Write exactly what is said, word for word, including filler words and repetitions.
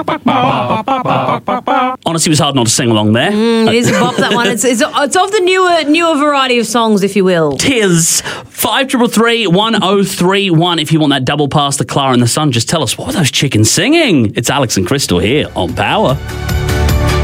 Honestly, it was hard not to sing along there. Mm, it is a bop, that one. It's, it's, it's of the newer newer variety of songs, if you will. Tis five triple three one oh three one. If you want that double pass to Clara and the Sun, just tell us, what were those chickens singing? It's Alex and Crystal here on Power.